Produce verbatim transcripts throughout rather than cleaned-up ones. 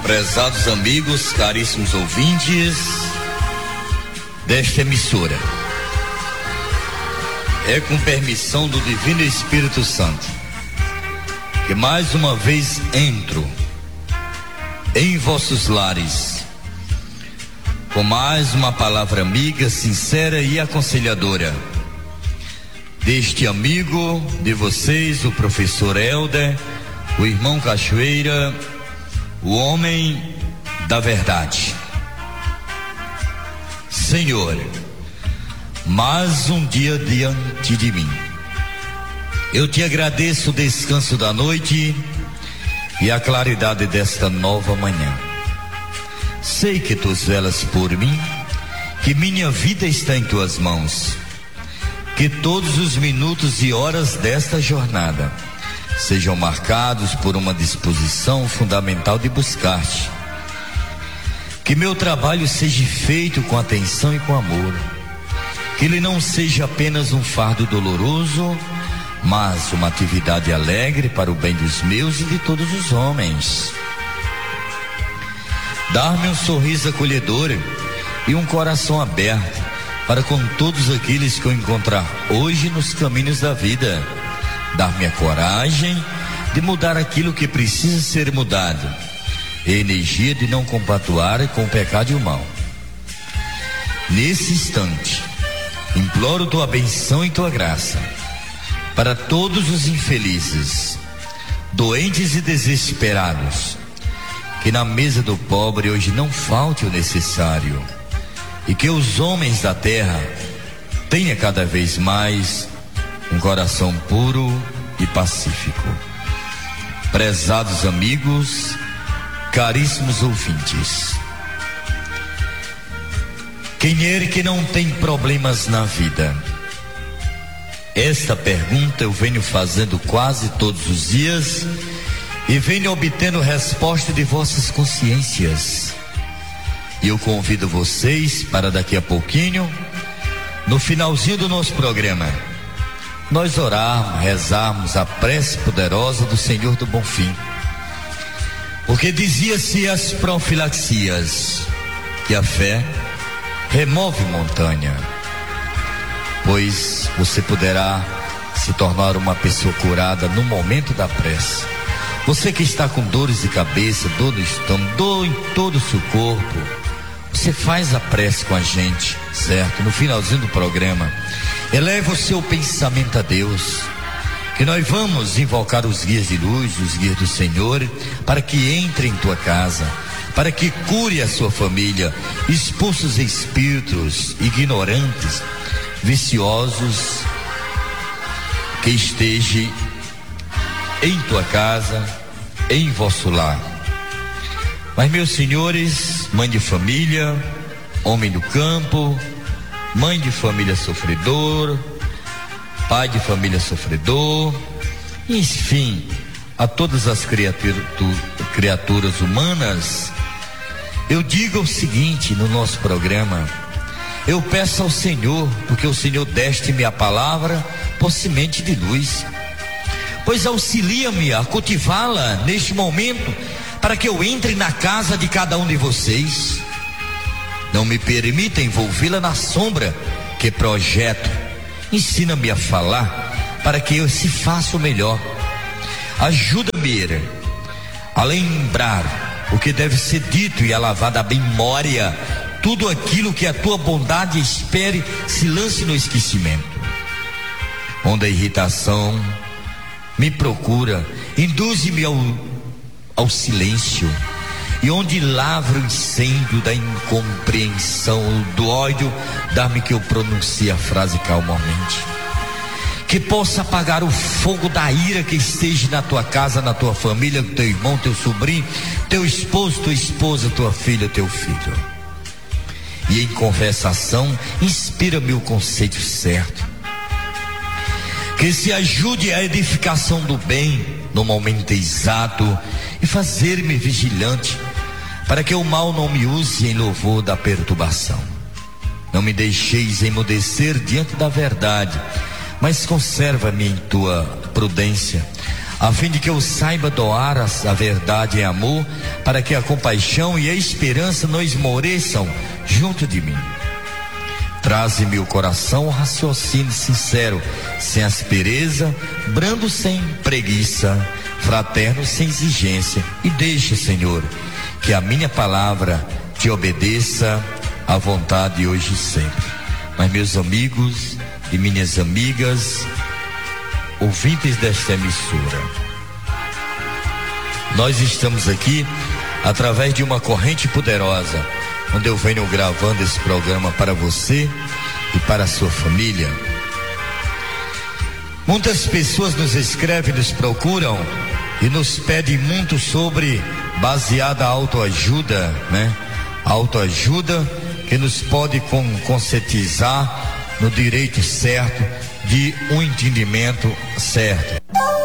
Prezados amigos, caríssimos ouvintes desta emissora, é com permissão do Divino Espírito Santo que mais uma vez entro em vossos lares com mais uma palavra amiga, sincera e aconselhadora deste amigo de vocês, o professor Helder, o irmão Cachoeira, o homem da verdade. Senhor, mais um dia diante de mim. Eu te agradeço o descanso da noite e a claridade desta nova manhã. Sei que tu zelas por mim, que minha vida está em tuas mãos, que todos os minutos e horas desta jornada sejam marcados por uma disposição fundamental de buscar-te. Que meu trabalho seja feito com atenção e com amor. Que ele não seja apenas um fardo doloroso, mas uma atividade alegre para o bem dos meus e de todos os homens. Dar-me um sorriso acolhedor e um coração aberto para com todos aqueles que eu encontrar hoje nos caminhos da vida. Dar-me a coragem de mudar aquilo que precisa ser mudado, e a energia de não compactuar com o pecado e o mal. Nesse instante, imploro tua benção e tua graça para todos os infelizes, doentes e desesperados, que na mesa do pobre hoje não falte o necessário, e que os homens da terra tenham cada vez mais um coração puro e pacífico. Prezados amigos, caríssimos ouvintes, quem é que não tem problemas na vida? Esta pergunta eu venho fazendo quase todos os dias e venho obtendo resposta de vossas consciências. E eu convido vocês para daqui a pouquinho, no finalzinho do nosso programa, nós orarmos, rezarmos a prece poderosa do Senhor do Bonfim. Porque dizia-se as profilaxias que a fé remove montanha, pois você poderá se tornar uma pessoa curada no momento da prece. Você que está com dores de cabeça, dor no estômago, dor em todo o seu corpo, você faz a prece com a gente, certo? No finalzinho do programa, eleva o seu pensamento a Deus, que nós vamos invocar os guias de luz, os guias do Senhor, para que entre em tua casa, para que cure a sua família, expulse os espíritos ignorantes, viciosos, que esteja em tua casa, em vosso lar. Mas, meus senhores, mãe de família, homem do campo, mãe de família sofredor, pai de família sofredor, enfim, a todas as criaturas, criaturas humanas, eu digo o seguinte no nosso programa: eu peço ao Senhor, porque o Senhor deste-me a palavra por semente de luz, pois auxilia-me a cultivá-la neste momento, para que eu entre na casa de cada um de vocês. Não me permita envolvê-la na sombra que projeto. Ensina-me a falar para que eu se faça o melhor. Ajuda-me a lembrar o que deve ser dito e a lavar da memória tudo aquilo que a tua bondade espere se lance no esquecimento. Onde a irritação me procura, induze-me ao, ao silêncio, e onde lavra o incêndio da incompreensão, do ódio, dá-me que eu pronuncie a frase calmamente, que possa apagar o fogo da ira que esteja na tua casa, na tua família, teu irmão, teu sobrinho, teu esposo, tua esposa, tua filha, teu filho. E em conversação, inspira-me o conceito certo, que se ajude a edificação do bem no momento exato, e fazer-me vigilante, para que o mal não me use em louvor da perturbação. Não me deixeis emudecer diante da verdade, mas conserva-me em tua prudência, a fim de que eu saiba doar a, a verdade em amor, para que a compaixão e a esperança não esmoreçam junto de mim. Traze-me o coração, o raciocínio sincero, sem aspereza, brando sem preguiça, fraterno sem exigência, e deixe, Senhor, que a minha palavra te obedeça à vontade hoje e sempre. Mas meus amigos e minhas amigas, ouvintes desta emissora, nós estamos aqui através de uma corrente poderosa, onde eu venho gravando esse programa para você e para a sua família. Muitas pessoas nos escrevem, nos procuram e nos pedem muito sobre baseada autoajuda, né? Autoajuda que nos pode com, conscientizar no direito certo de um entendimento certo.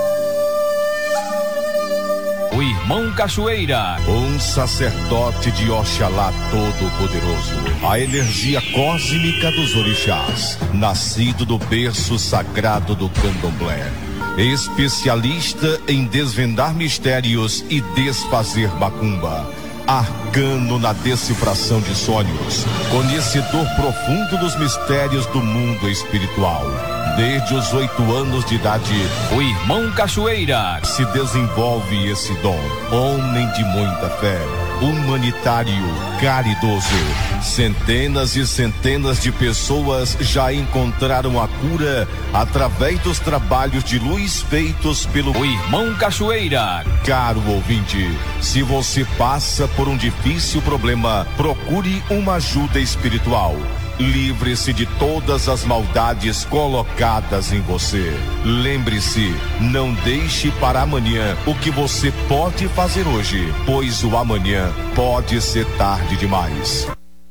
O irmão Cachoeira, um sacerdote de Oxalá Todo-Poderoso, a energia cósmica dos orixás, nascido do berço sagrado do candomblé, especialista em desvendar mistérios e desfazer macumba, arcano na decifração de sonhos, conhecedor profundo dos mistérios do mundo espiritual. Desde os oito anos de idade, o irmão Cachoeira se desenvolve esse dom. Homem de muita fé, humanitário, caridoso. Centenas e centenas de pessoas já encontraram a cura através dos trabalhos de luz feitos pelo o irmão Cachoeira. Caro ouvinte, se você passa por um difícil problema, procure uma ajuda espiritual. Livre-se de todas as maldades colocadas em você. Lembre-se, não deixe para amanhã o que você pode fazer hoje, pois o amanhã pode ser tarde demais.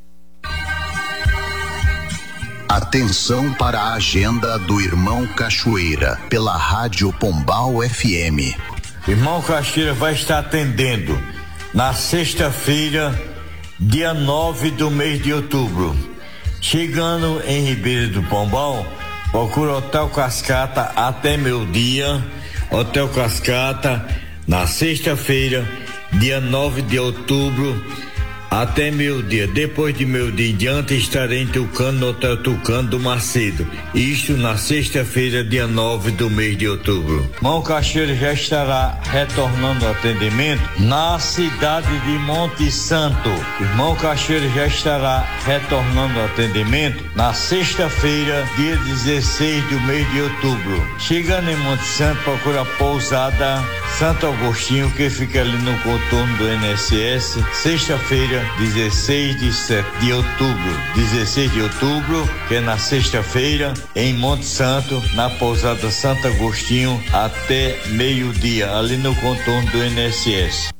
Atenção para a agenda do Irmão Cachoeira, pela Rádio Pombal F M. Irmão Cachoeira vai estar atendendo na sexta-feira, dia nove do mês de outubro. Chegando em Ribeira do Pombal, procura Hotel Cascata até meio-dia. Hotel Cascata, na sexta-feira, dia nove de outubro, até meio-dia. Depois de meio-dia em diante, estarei em Tucano, no Hotel Tucano do Macedo. Isto na sexta-feira, dia nove do mês de outubro. Irmão Cachoeira já estará retornando ao atendimento na cidade de Monte Santo. Irmão Cachoeira já estará retornando ao atendimento na sexta-feira, dia dezesseis do mês de outubro. Chegando em Monte Santo, procura a pousada Santo Agostinho, que fica ali no contorno do I N S S. Sexta-feira, dezesseis de outubro, dezesseis de outubro, que é na sexta-feira, em Monte Santo, na pousada Santo Agostinho, até meio-dia, ali no contorno do I N S S.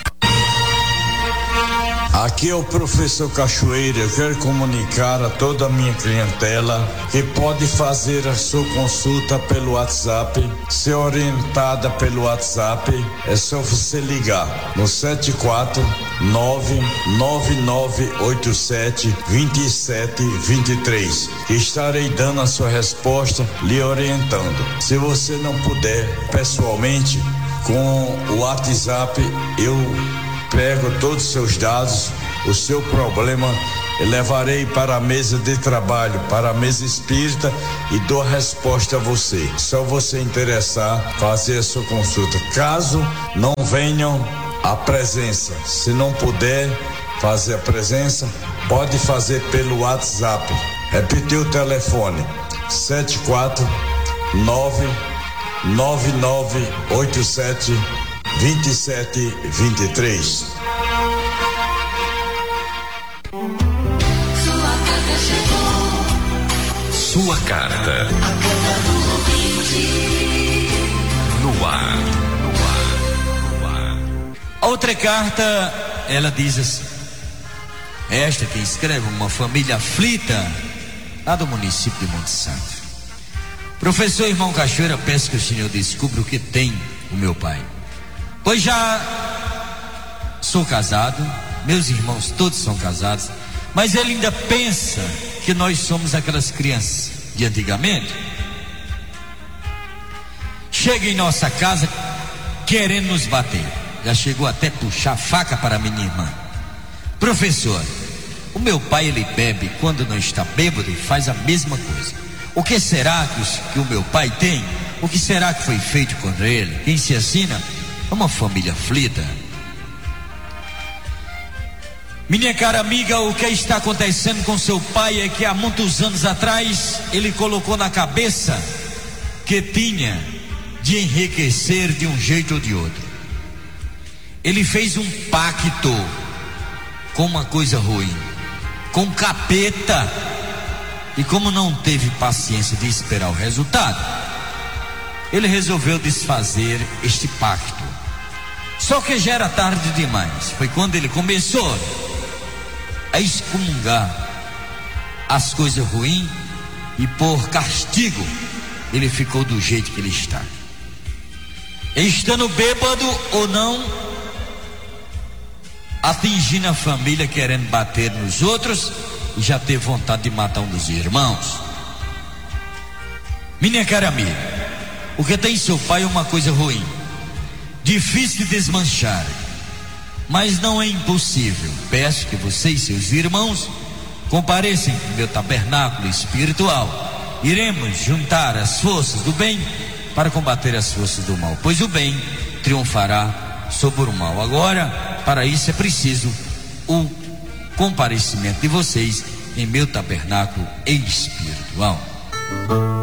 Aqui é o professor Cachoeira. Eu quero comunicar a toda a minha clientela que pode fazer a sua consulta pelo WhatsApp, ser orientada pelo WhatsApp. É só você ligar no sete quatro nove nove nove oito sete dois sete dois três, que estarei dando a sua resposta, lhe orientando. Se você não puder pessoalmente, com o WhatsApp eu pego todos os seus dados, o seu problema, eu levarei para a mesa de trabalho, para a mesa espírita, e dou a resposta a você. Só você interessar, fazer a sua consulta. Caso não venham à presença, se não puder fazer a presença, pode fazer pelo WhatsApp. Repetir o telefone: sete quatro nove nove nove oito sete dois sete dois três. Sua carta chegou. Sua carta. No ar. No ar. No ar. Outra carta, ela diz assim: esta que escreve uma família aflita lá do município de Monte Santo. Professor Irmão Cachoeira, peço que o senhor descubra o que tem o meu pai, pois já sou casado, meus irmãos todos são casados, mas ele ainda pensa que nós somos aquelas crianças de antigamente. Chega em nossa casa, querendo nos bater. Já chegou até a puxar a faca para a minha irmã. Professor, o meu pai, ele bebe quando não está bêbado e faz a mesma coisa. O que será que, os, que o meu pai tem? O que será que foi feito contra ele? Quem se assina é uma família aflita. Minha cara amiga, o que está acontecendo com seu pai é que há muitos anos atrás ele colocou na cabeça que tinha de enriquecer de um jeito ou de outro. Ele fez um pacto com uma coisa ruim, com capeta, e como não teve paciência de esperar o resultado, ele resolveu desfazer este pacto. Só que já era tarde demais. Foi quando ele começou a excomungar as coisas ruins, e por castigo ele ficou do jeito que ele está, estando bêbado ou não, atingindo a família, querendo bater nos outros, e já teve vontade de matar um dos irmãos. Minha cara amiga, o que tem seu pai é uma coisa ruim, difícil de desmanchar, mas não é impossível. Peço que você e seus irmãos compareçam no meu tabernáculo espiritual. Iremos juntar as forças do bem para combater as forças do mal, pois o bem triunfará sobre o mal. Agora, para isso é preciso o comparecimento de vocês em meu tabernáculo espiritual.